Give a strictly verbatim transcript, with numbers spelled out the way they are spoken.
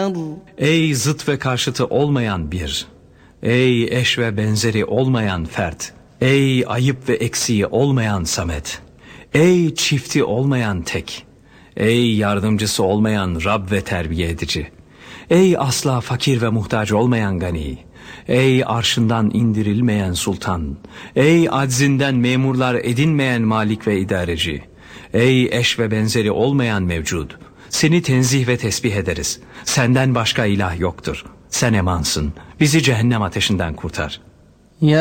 الأرض. Ey zıt ve karşıtı olmayan bir, ey eş ve benzeri olmayan fert, ey ayıp ve eksiği olmayan Samet, ey çifti olmayan tek, ey yardımcısı olmayan Rab ve terbiye edici, ey asla fakir ve muhtaç olmayan Gani, ey arşından indirilmeyen sultan, ey aczinden memurlar edinmeyen malik ve idareci, ey eş ve benzeri olmayan mevcud, seni tenzih ve tesbih ederiz. Senden başka ilah yoktur. Sen emansın. Bizi cehennem ateşinden kurtar.